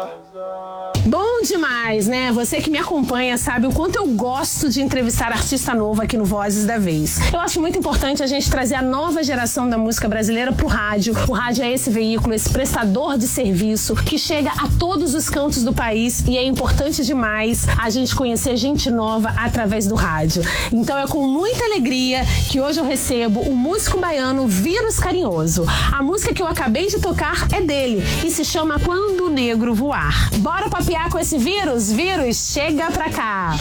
Bom demais, né? Você que me acompanha sabe o quanto eu gosto de entrevistar artista novo aqui no Vozes da Vez. Eu acho muito importante a gente trazer a nova geração da música brasileira pro rádio. O rádio é esse veículo, esse prestador de serviço que chega a todos os cantos do país e é importante demais a gente conhecer gente nova através do rádio. Então é com muita alegria que hoje eu recebo o músico baiano Vírus Carinhoso. A música que eu acabei de tocar é dele e se chama Quando o Negro Voar. Bora papear com esse Vírus? Vírus, chega pra cá.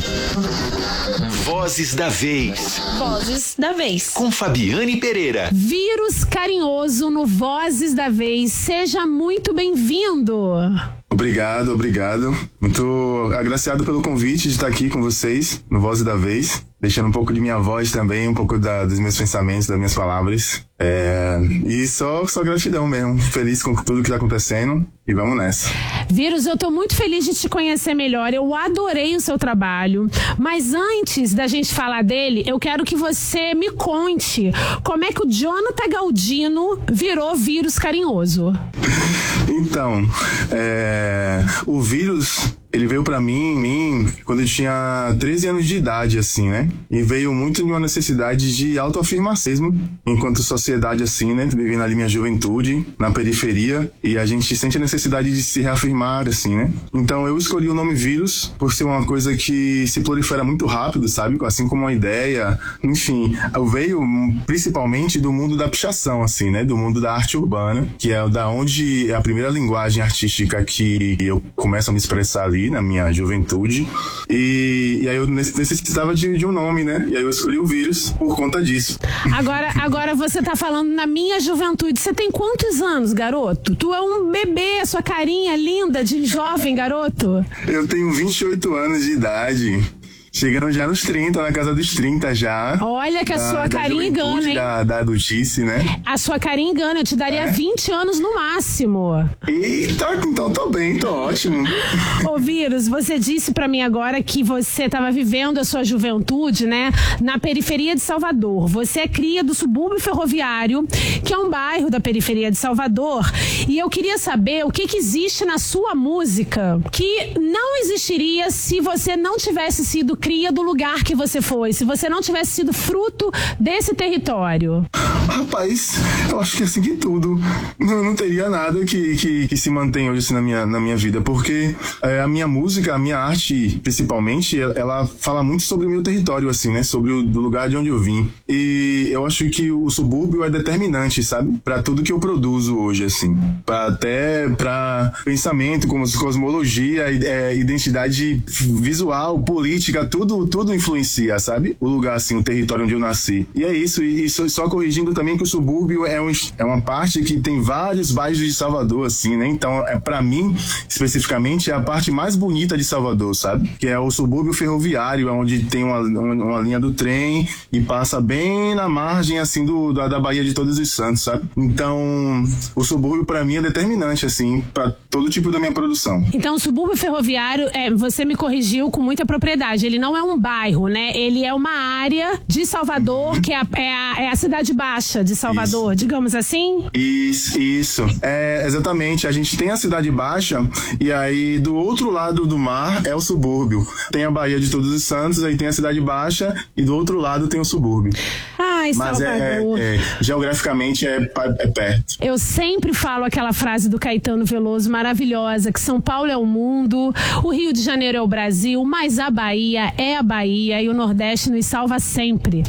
Vozes da Vez. Vozes da Vez. Com Fabiane Pereira. Vírus Carinhoso no Vozes da Vez. Seja muito bem-vindo. Obrigado. Muito agraciado pelo convite de estar aqui com vocês no Vozes da Vez. Deixando um pouco de minha voz também, um pouco dos meus pensamentos, das minhas palavras. E só gratidão mesmo. Feliz com tudo que tá acontecendo. E vamos nessa. Vírus, eu tô muito feliz de te conhecer melhor. Eu adorei o seu trabalho. Mas antes da gente falar dele, eu quero que você me conte como é que o Jonathan Galdino virou Vírus Carinhoso. Então, o Vírus... Ele veio pra mim quando eu tinha 13 anos de idade, assim, né? E veio muito de uma necessidade de autoafirmação enquanto sociedade, assim, né? Vivendo ali minha juventude, na periferia, e a gente sente a necessidade de se reafirmar, assim, né? Então eu escolhi o nome Vírus por ser uma coisa que se prolifera muito rápido, sabe? Assim como uma ideia, enfim. Eu veio principalmente do mundo da pichação, assim, né? Do mundo da arte urbana, que é da onde é a primeira linguagem artística que eu começo a me expressar ali na minha juventude, e aí eu necessitava de um nome, né? E aí eu escolhi o Vírus por conta disso. Agora você tá falando na minha juventude. Você tem quantos anos, garoto? Tu é um bebê, sua carinha linda de jovem, garoto. Eu tenho 28 anos de idade. Chegando já nos 30, na casa dos 30 já. Olha que a sua carinha engana, hein? Da adultice, né? A sua carinha engana, eu te daria 20 anos no máximo. Eita, então tô bem, tô ótimo. Ô Vírus, você disse pra mim agora que você estava vivendo a sua juventude, né? Na periferia de Salvador. Você é cria do subúrbio ferroviário, que é um bairro da periferia de Salvador. E eu queria saber o que existe na sua música que não existiria se você não tivesse sido cria do lugar que você foi, se você não tivesse sido fruto desse território. Rapaz, eu acho que assim que tudo, não teria nada que se mantém hoje assim na minha vida, porque a minha música, a minha arte, principalmente, ela fala muito sobre o meu território, assim, né, sobre o do lugar de onde eu vim. E eu acho que o subúrbio é determinante, sabe, pra tudo que eu produzo hoje, assim, até pra pensamento, como cosmologia, identidade visual, política, tudo influencia, sabe? O lugar, assim, o território onde eu nasci. E é isso, e só corrigindo também que o subúrbio é uma parte que tem vários bairros de Salvador, assim, né? Então, pra mim, especificamente, é a parte mais bonita de Salvador, sabe? Que é o subúrbio ferroviário, onde tem uma linha do trem e passa bem na margem, assim, da Baía de Todos os Santos, sabe? Então, o subúrbio, pra mim, é determinante, assim, pra todo tipo da minha produção. Então, o subúrbio ferroviário, você me corrigiu com muita propriedade. Ele não é um bairro, né? Ele é uma área de Salvador, que é a cidade baixa de Salvador, digamos assim? Isso. Exatamente. A gente tem a cidade baixa e aí do outro lado do mar é o subúrbio. Tem a Baía de Todos os Santos, aí tem a cidade baixa e do outro lado tem o subúrbio. Ai, mas Salvador. Geograficamente é perto. Eu sempre falo aquela frase do Caetano Veloso maravilhosa, que São Paulo é o mundo, o Rio de Janeiro é o Brasil, mas a Bahia é a Bahia e o Nordeste nos salva sempre.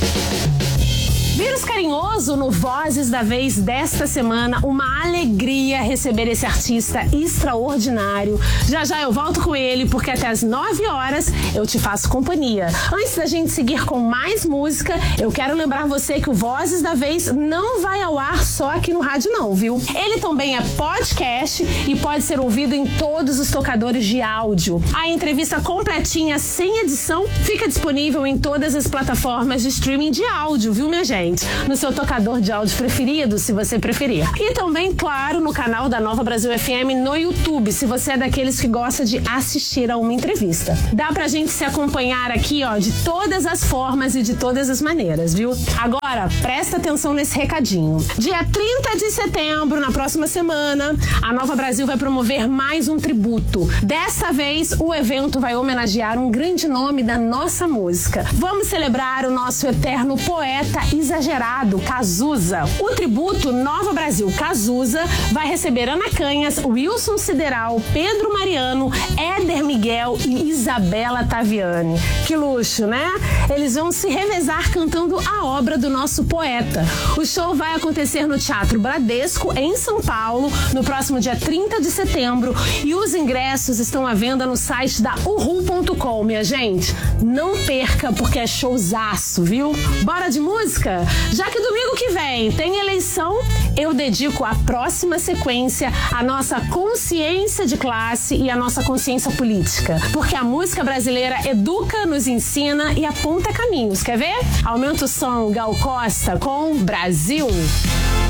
Vírus Carinhoso no Vozes da Vez desta semana. Uma alegria receber esse artista extraordinário. Já eu volto com ele, porque até as 9 horas eu te faço companhia. Antes da gente seguir com mais música, eu quero lembrar você que o Vozes da Vez não vai ao ar só aqui no rádio não, viu? Ele também é podcast e pode ser ouvido em todos os tocadores de áudio. A entrevista completinha, sem edição, fica disponível em todas as plataformas de streaming de áudio, viu, minha gente? gente, no seu tocador de áudio preferido, se você preferir. E também, claro, no canal da Nova Brasil FM no YouTube, se você é daqueles que gosta de assistir a uma entrevista. Dá pra gente se acompanhar aqui, ó, de todas as formas e de todas as maneiras, viu? Agora, presta atenção nesse recadinho. Dia 30 de setembro, na próxima semana, a Nova Brasil vai promover mais um tributo. Dessa vez, o evento vai homenagear um grande nome da nossa música. Vamos celebrar o nosso eterno poeta exagerado, Cazuza. O tributo Nova Brasil Cazuza vai receber Ana Canhas, Wilson Sideral, Pedro Mariano, Éder Miguel e Isabela Taviani. Que luxo, né? Eles vão se revezar cantando a obra do nosso poeta. O show vai acontecer no Teatro Bradesco, em São Paulo, no próximo dia 30 de setembro, e os ingressos estão à venda no site da uhu.com, minha gente. Não perca, porque é showzaço, viu? Bora de música? Já que domingo que vem tem eleição, eu dedico a próxima sequência à nossa consciência de classe e à nossa consciência política. Porque a música brasileira educa, nos ensina e aponta caminhos. Quer ver? Aumenta o som, Gal Costa com Brasil.